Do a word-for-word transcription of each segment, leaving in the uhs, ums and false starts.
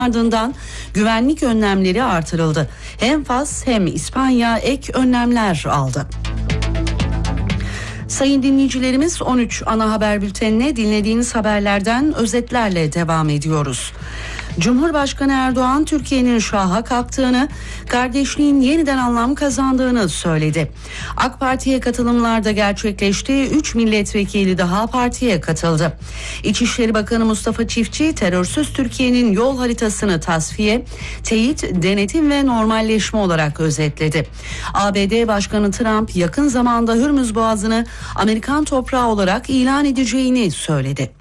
Ardından güvenlik önlemleri artırıldı. Hem Fas hem İspanya ek önlemler aldı. Sayın dinleyicilerimiz, on üç ana haber bültenine dinlediğiniz haberlerden özetlerle devam ediyoruz. Cumhurbaşkanı Erdoğan, Türkiye'nin şaha kalktığını, kardeşliğin yeniden anlam kazandığını söyledi. AK Parti'ye katılımlarda gerçekleşti. üç milletvekili daha partiye katıldı. İçişleri Bakanı Mustafa Çiftçi, terörsüz Türkiye'nin yol haritasını tasfiye, teyit, denetim ve normalleşme olarak özetledi. A B D Başkanı Trump, yakın zamanda Hürmüz Boğazı'nı Amerikan toprağı olarak ilan edeceğini söyledi.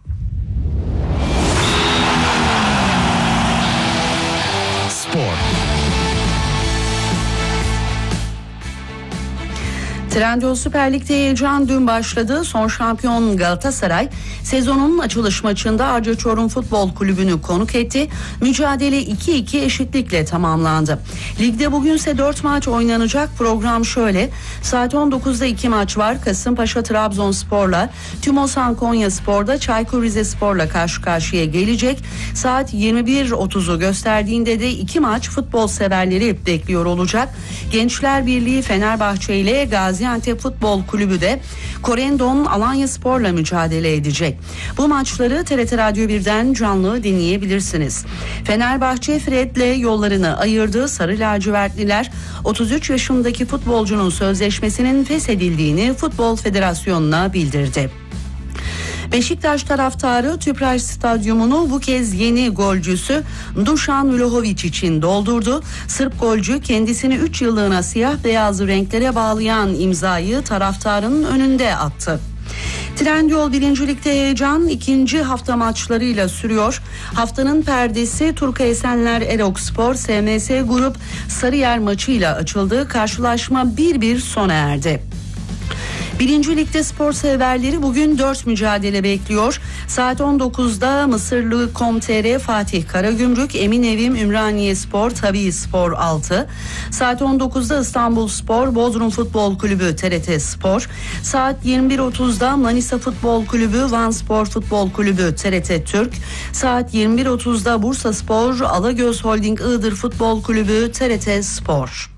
Trendyol Süper Lig'de heyecan dün başladı. Son şampiyon Galatasaray sezonun açılış maçında Arca Çorum Futbol Kulübü'nü konuk etti. Mücadele iki iki eşitlikle tamamlandı. Ligde bugünse dört maç oynanacak. Program şöyle: saat on dokuzda iki maç var. Kasımpaşa Trabzonspor'la, Tümosan Konyaspor'da Çaykur Rizespor'la karşı karşıya gelecek. Saat yirmi bir otuzu gösterdiğinde de iki maç futbol severleri bekliyor olacak. Gençler Birliği Fenerbahçe ile Gaziantep Futbol Kulübü de Korendon Alanyaspor'la mücadele edecek. Bu maçları T R T Radyo birden canlı dinleyebilirsiniz. Fenerbahçe Fred'le yollarını ayırdı. Sarı lacivertliler otuz üç yaşındaki futbolcunun sözleşmesinin feshedildiğini Futbol Federasyonu'na bildirdi. Beşiktaş taraftarı Tüpraş Stadyumunu bu kez yeni golcüsü Dušan Vlahović için doldurdu. Sırp golcü kendisini üç yıllığına siyah beyaz renklere bağlayan imzayı taraftarın önünde attı. Trendyol birincilikte heyecan ikinci hafta maçlarıyla sürüyor. Haftanın perdesi Turka Esenler Erokspor S M S Grup Sarıyer maçıyla açıldı. Karşılaşma bir bir sona erdi. Birinci Lig'de spor severleri bugün dört mücadele bekliyor. Saat on dokuzda Mısırlı nokta com nokta t r Fatih Karagümrük, Eminevim Ümraniyespor Tabii Spor altı. Saat on dokuzda İstanbulspor Bodrum Futbol Kulübü T R T Spor. Saat yirmi bir otuzda Manisa Futbol Kulübü Vanspor Futbol Kulübü T R T Türk. Saat yirmi bir otuzda Bursaspor Alagöz Holding Iğdır Futbol Kulübü T R T Spor.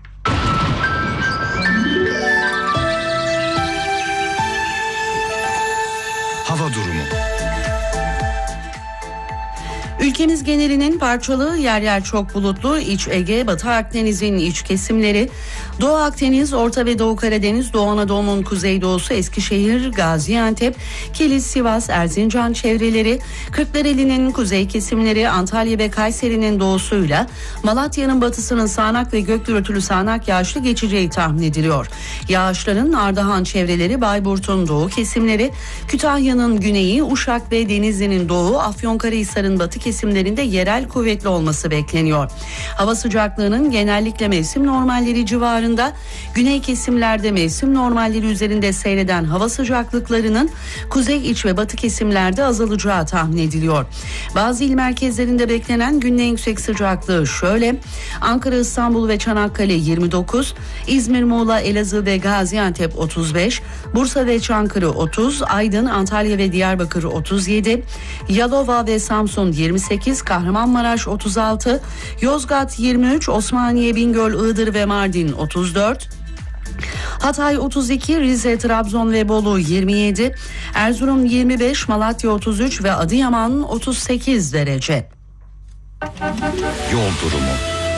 Hava durumu. Ülkemiz genelinin parçalı, yer yer çok bulutlu, İç Ege, Batı Akdeniz'in iç kesimleri, Doğu Akdeniz, Orta ve Doğu Karadeniz, Doğu Anadolu'nun kuzeydoğusu, Eskişehir, Gaziantep, Kilis, Sivas, Erzincan çevreleri, Kırklareli'nin kuzey kesimleri, Antalya ve Kayseri'nin doğusuyla Malatya'nın batısının sağanak ve gök gürültülü sağanak yağışlı geçeceği tahmin ediliyor. Yağışların Ardahan çevreleri, Bayburt'un doğu kesimleri, Kütahya'nın güneyi, Uşak ve Denizli'nin doğu, Afyonkarahisar'ın batı kesimlerinde yerel kuvvetli olması bekleniyor. Hava sıcaklığının genellikle mevsim normalleri civarında, güney kesimlerde mevsim normalleri üzerinde seyreden hava sıcaklıklarının kuzey, iç ve batı kesimlerde azalacağı tahmin ediliyor. Bazı il merkezlerinde beklenen günün en yüksek sıcaklığı şöyle: Ankara, İstanbul ve Çanakkale yirmi dokuz, İzmir, Muğla, Elazığ ve Gaziantep otuz beş, Bursa ve Çankırı otuz, Aydın, Antalya ve Diyarbakır otuz yedi, Yalova ve Samsun yirmi sekiz, Kahramanmaraş otuz altı, Yozgat yirmi üç, Osmaniye, Bingöl, Iğdır ve Mardin otuz dört, Hatay otuz iki, Rize, Trabzon ve Bolu yirmi yedi, Erzurum yirmi beş, Malatya otuz üç ve Adıyaman otuz sekiz derece. Yol durumu.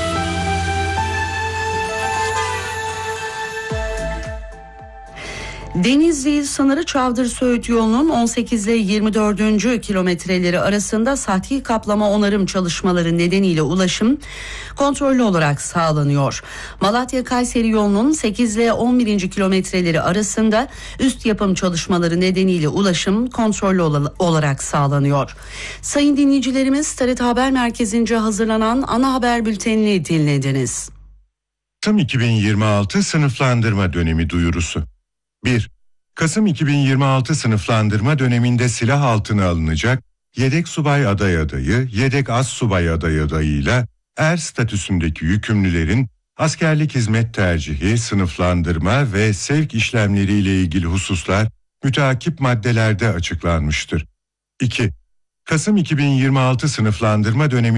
Denizli sınırı Çavdır-Söğüt yolunun on sekiz ile yirmi dördüncü kilometreleri arasında sahte kaplama onarım çalışmaları nedeniyle ulaşım kontrollü olarak sağlanıyor. Malatya-Kayseri yolunun sekiz ile on birinci kilometreleri arasında üst yapım çalışmaları nedeniyle ulaşım kontrollü olarak sağlanıyor. Sayın dinleyicilerimiz, T R T Haber Merkezi'nce hazırlanan ana haber bültenini dinlediniz. Kasım iki bin yirmi altı sınıflandırma dönemi duyurusu. bir. Kasım iki bin yirmi altı sınıflandırma döneminde silah altına alınacak yedek subay aday adayı, yedek az subay aday adayıyla er statüsündeki yükümlülerin askerlik hizmet tercihi, sınıflandırma ve sevk işlemleriyle ilgili hususlar müteakip maddelerde açıklanmıştır. iki. Kasım iki bin yirmi altı sınıflandırma dönemi